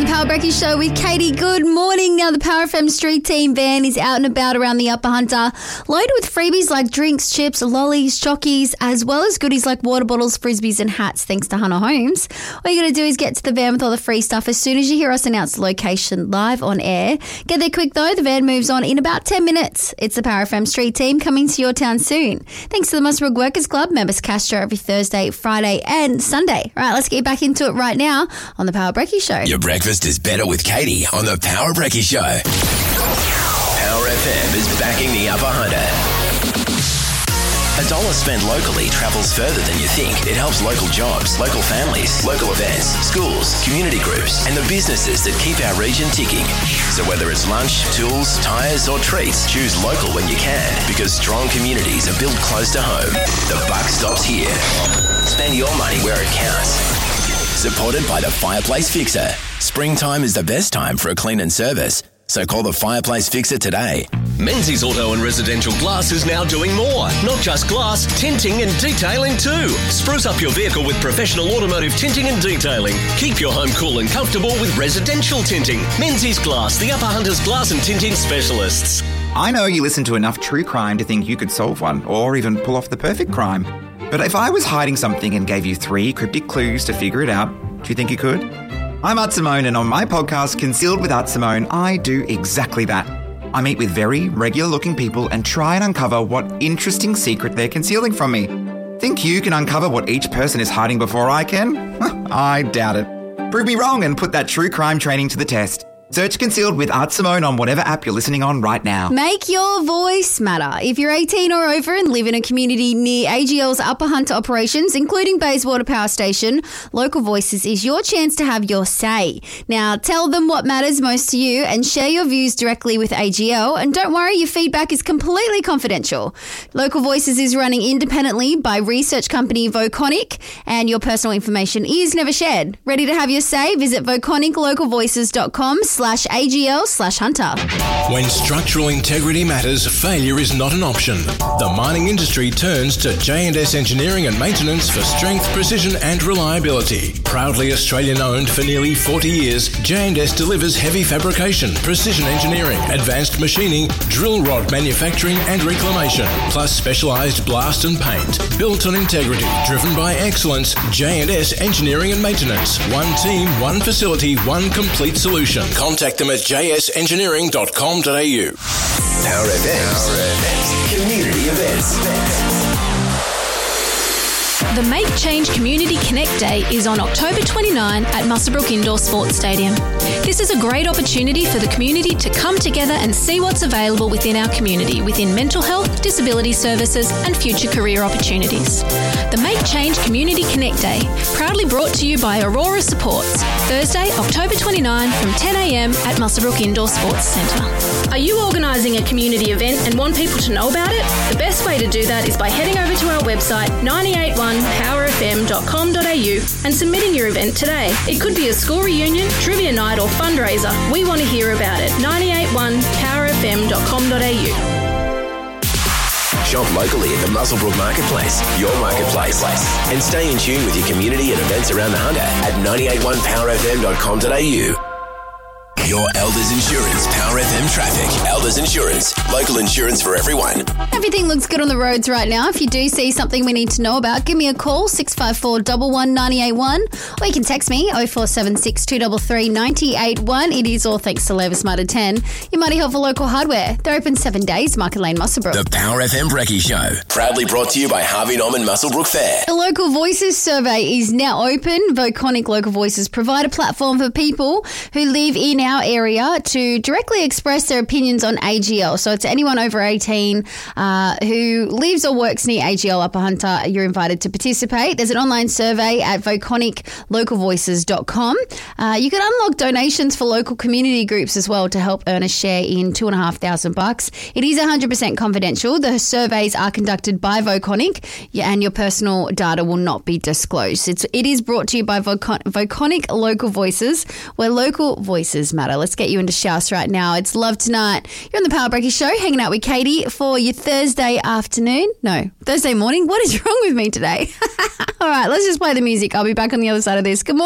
Power Breaky Show with Katie. Good morning. Now the Power FM Street Team van is out and about around the Upper Hunter, loaded with freebies like drinks, chips, lollies, chockies, as well as goodies like water bottles, frisbees and hats, thanks to Hunter Homes. All you got to do is get to the van with all the free stuff as soon as you hear us announce the location live on air. Get there quick though, the van moves on in about 10 minutes. It's the Power FM Street Team coming to your town soon. Thanks to the Muswellbrook Workers Club, members Castro every Thursday, Friday and Sunday. All right, let's get back into it right now on the Power Breaky Show. Your breakfast is better with Katie on the Power Breaky Show. Power FM is backing the Upper Hunter. $1 spent locally travels further than you think. It helps local jobs, local families, local events, schools, community groups, and the businesses that keep our region ticking. So whether it's lunch, tools, tyres, or treats, choose local when you can, because strong communities are built close to home. The buck stops here. Spend your money where it counts. Supported by the Fireplace Fixer. Springtime is the best time for a clean and service. So call the Fireplace Fixer today. Menzies Auto and Residential Glass is now doing more. Not just glass, tinting and detailing too. Spruce up your vehicle with professional automotive tinting and detailing. Keep your home cool and comfortable with residential tinting. Menzies Glass, the Upper Hunters glass and tinting specialists. I know you listen to enough true crime to think you could solve one, or even pull off the perfect crime. But if I was hiding something and gave you 3 cryptic clues to figure it out, do you think you could? I'm Art Simone, and on my podcast, Concealed with Art Simone, I do exactly that. I meet with very regular-looking people and try and uncover what interesting secret they're concealing from me. Think you can uncover what each person is hiding before I can? I doubt it. Prove me wrong and put that true crime training to the test. Search Concealed with Art Simone on whatever app you're listening on right now. Make your voice matter. If you're 18 or over and live in a community near AGL's Upper Hunter operations, including Bayswater Power Station, Local Voices is your chance to have your say. Now, tell them what matters most to you and share your views directly with AGL. And don't worry, your feedback is completely confidential. Local Voices is running independently by research company Voconic, and your personal information is never shared. Ready to have your say? Visit voconiclocalvoices.com/AGL/Hunter. When structural integrity matters, failure is not an option. The mining industry turns to J&S Engineering and Maintenance for strength, precision and reliability. Proudly Australian-owned for nearly 40 years, J&S delivers heavy fabrication, precision engineering, advanced machining, drill rod manufacturing and reclamation, plus specialised blast and paint. Built on integrity, driven by excellence, J&S Engineering and Maintenance. One team, one facility, one complete solution. Contact them at jsengineering.com.au. Power FM's community events. The Make Change Community Connect Day is on October 29 at Muswellbrook Indoor Sports Stadium. This is a great opportunity for the community to come together and see what's available within our community within mental health, disability services and future career opportunities. The Make Change Community Connect Day, proudly brought to you by Aurora Supports, Thursday, October 29 from 10 a.m. at Muswellbrook Indoor Sports Centre. Are you organising a community event and want people to know about it? The best way to do that is by heading over to our website 981powerfm.com.au and submitting your event today. It could be a school reunion, trivia night or fundraiser. We want to hear about it. 981powerfm.com.au. Shop locally at the Muswellbrook Marketplace, your marketplace. And stay in tune with your community and events around the Hunter at 981powerfm.com.au. Your Elders Insurance Power FM traffic. Elders Insurance, local insurance for everyone. Everything looks good on the roads right now. If you do see something we need to know about, give me a call, 654 119 981, or you can text me, 0476 233 981. It is all thanks to Leversmart at 10. Your Mighty Helpful Local Hardware. They're open 7 days, Market Lane, Muswellbrook. The Power FM Brekkie Show, proudly brought to you by Harvey Norman Muswellbrook Fair. The Local Voices survey is now open. Voconic Local Voices provide a platform for people who live in our area to directly express their opinions on AGL. So it's anyone over 18 who lives or works near AGL Upper Hunter. You're invited to participate. There's an online survey at voconiclocalvoices.com. You can unlock donations for local community groups as well to help earn a share in $2,500. It is 100% confidential. The surveys are conducted by Voconic and your personal data will not be disclosed. It is brought to you by Voconic Local Voices, where local voices matter. Let's get you into shouts right now. It's Love Tonight. You're on the Power Brekkie Show, hanging out with Katie for your Thursday afternoon. No, Thursday morning. What is wrong with me today? All right, let's just play the music. I'll be back on the other side of this. Good morning.